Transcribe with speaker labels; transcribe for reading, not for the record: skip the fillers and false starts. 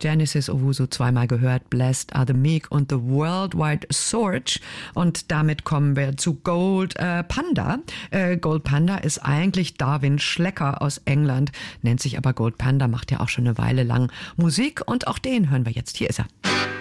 Speaker 1: Genesis Owusu zweimal gehört, Blessed Are the Meek und The Worldwide Search. Und damit kommen wir zu Gold Panda. Gold Panda ist eigentlich Darwin Schlecker aus England, nennt sich aber Gold Panda, macht ja auch schon eine Weile lang Musik und auch den hören wir jetzt. Hier ist er.